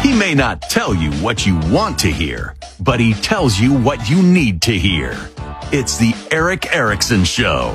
He may not tell you what you want to hear, but he tells you what you need to hear. It's the Erick Erickson Show.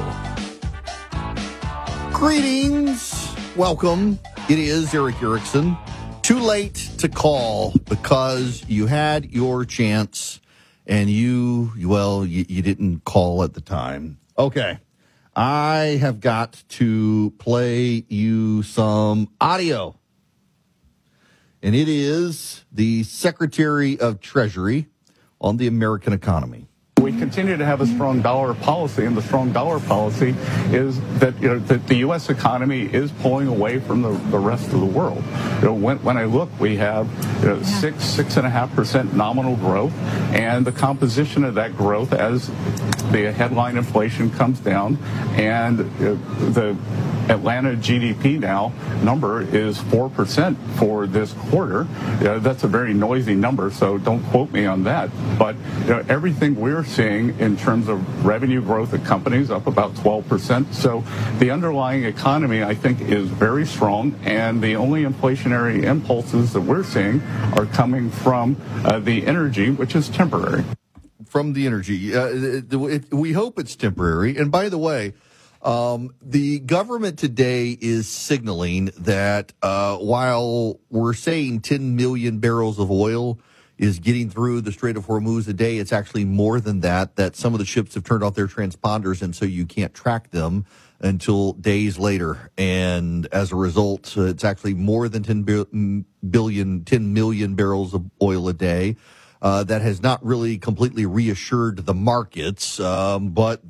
Greetings. Welcome. It is Erick Erickson. Too late to call because you had your chance and you didn't call at the time. Okay. I have got to play you some audio. And it is the Secretary of Treasury on the American economy. We continue to have a strong dollar policy, and the strong dollar policy is that that the U.S. economy is pulling away from the rest of the world. When I look, we have 6.5% nominal growth, and the composition of that growth as the headline inflation comes down, and the Atlanta GDP now number is 4% for this quarter. That's a very noisy number, so don't quote me on that. But everything we're seeing in terms of revenue growth at companies up about 12%. So the underlying economy, I think, is very strong, and the only inflationary impulses that we're seeing are coming from the energy, which is temporary. From the energy. We hope it's temporary. And by the way, the government today is signaling that while we're saying 10 million barrels of oil is getting through the Strait of Hormuz a day, it's actually more than that some of the ships have turned off their transponders, and so you can't track them until days later. And as a result, it's actually more than 10 million barrels of oil a day. That has not really completely reassured the markets, but